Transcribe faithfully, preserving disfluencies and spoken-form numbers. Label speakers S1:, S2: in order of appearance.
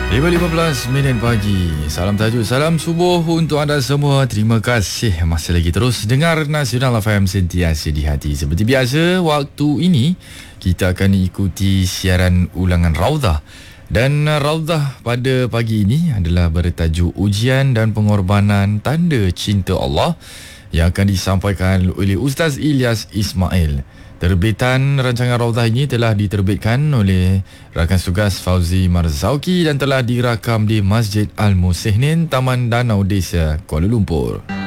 S1: lima lima belas minit pagi. Salam tajuk, salam subuh untuk anda semua. Terima kasih masih lagi terus dengar Nasional F M sentiasa di hati. Seperti biasa, waktu ini kita akan ikuti siaran ulangan Raudhah. Dan Raudhah pada pagi ini adalah bertajuk Ujian dan Pengorbanan Tanda Cinta Allah yang akan disampaikan oleh Ustaz Ilyas Ismail. Terbitan rancangan Raudhah ini telah diterbitkan oleh rakan tugas Fauzi Marzauki dan telah dirakam di Masjid Al-Musihnin, Taman Danau Desa, Kuala Lumpur.